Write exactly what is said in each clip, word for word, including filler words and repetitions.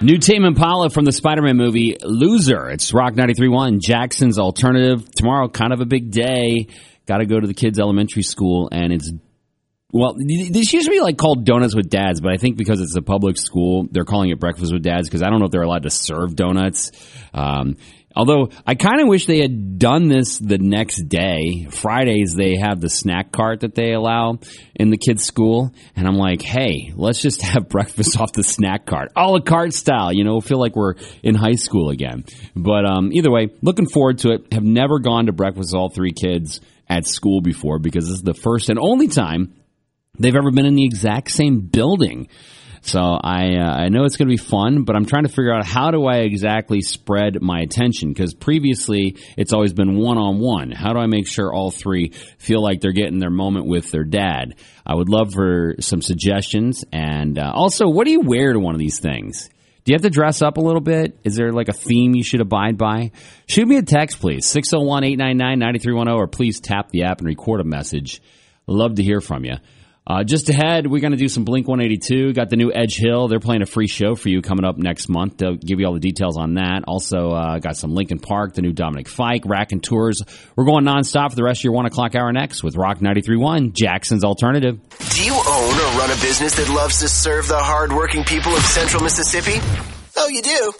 New Tame Impala from the Spider-Man movie, Loser. It's Rock ninety-three point one, Jackson's Alternative. Tomorrow, kind of a big day. Got to go to the kids' elementary school, and it's, well, this used to be like called Donuts with Dads, but I think because it's a public school, they're calling it Breakfast with Dads, because I don't know if they're allowed to serve donuts. Um, although, I kind of wish they had done this the next day. Fridays, they have the snack cart that they allow in the kids' school, and I'm like, hey, let's just have breakfast off the snack cart. A la carte style, you know, feel like we're in high school again. But um, either way, looking forward to it. Have never gone to breakfast with all three kids at school before, because this is the first and only time they've ever been in the exact same building. So I uh, I know it's going to be fun, but I'm trying to figure out how do I exactly spread my attention, because previously it's always been one-on-one. How do I make sure all three feel like they're getting their moment with their dad? I would love for some suggestions. And uh, also, what do you wear to one of these things? Do you have to dress up a little bit? Is there like a theme you should abide by? Shoot me a text, please, six oh one, eight nine nine, nine three one oh, or please tap the app and record a message. Love to hear from you. Uh, just ahead, we're going to do some Blink one eighty-two. Got the new Edge Hill. They're playing a free show for you coming up next month. They'll give you all the details on that. Also, uh, got some Linkin Park, the new Dominic Fike, Rack and Tours. We're going nonstop for the rest of your one o'clock hour next with Rock ninety-three point one, Jackson's Alternative. Do you own or run a business that loves to serve the hardworking people of Central Mississippi? Oh, you do?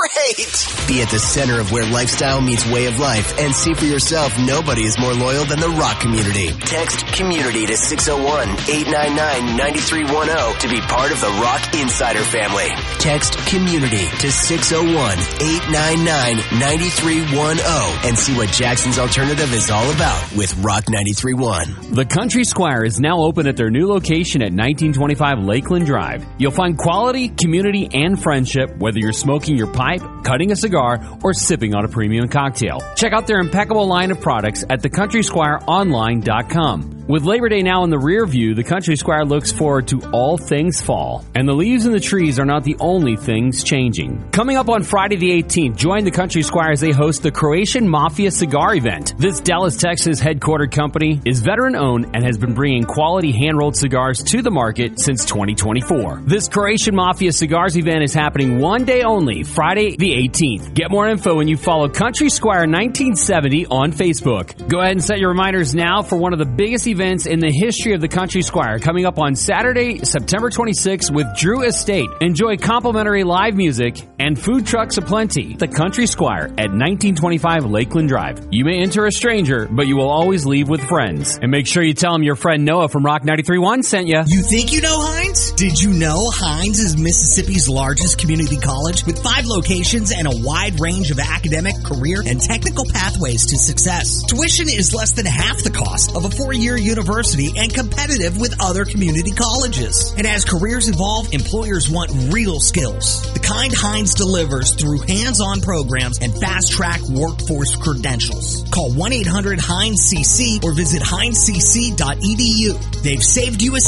Great! Be at the center of where lifestyle meets way of life and see for yourself nobody is more loyal than the rock community. Text COMMUNITY to six oh one, eight nine nine, nine three one oh to be part of the Rock Insider family. Text COMMUNITY to six oh one, eight nine nine, nine three one oh and see what Jackson's Alternative is all about with Rock ninety-three point one. The Country Squire is now open at their new location at nineteen twenty-five Lakeland Drive. You'll find quality, community, and friendship, whether you're smoking your pipe, cutting a cigar, or sipping on a premium cocktail. Check out their impeccable line of products at the country squire online dot com. With Labor Day now in the rear view, the Country Squire looks forward to all things fall. And the leaves in the trees are not the only things changing. Coming up on Friday the eighteenth, join the Country Squire as they host the Croatian Mafia Cigar Event. This Dallas, Texas headquartered company is veteran-owned and has been bringing quality hand-rolled cigars to the market since twenty twenty-four. This Croatian Mafia Cigars event is happening one day only, Friday the eighteenth. Get more info when you follow Country Squire nineteen seventy on Facebook. Go ahead and set your reminders now for one of the biggest events in the history of the Country Squire, coming up on Saturday, September twenty-sixth with Drew Estate. Enjoy complimentary live music and food trucks aplenty. The Country Squire at nineteen twenty-five Lakeland Drive. You may enter a stranger, but you will always leave with friends. And make sure you tell them your friend Noah from Rock ninety-three point one sent you. You think you know Hines? Did you know Hines is Mississippi's largest community college with five locations and a wide range of academic, career, and technical pathways to success? Tuition is less than half the cost of a four-year university and competitive with other community colleges. And as careers evolve, employers want real skills, the kind Hines delivers through hands-on programs and fast-track workforce credentials. Call one eight hundred Hines C C or visit hines c c dot e d u. They've saved you a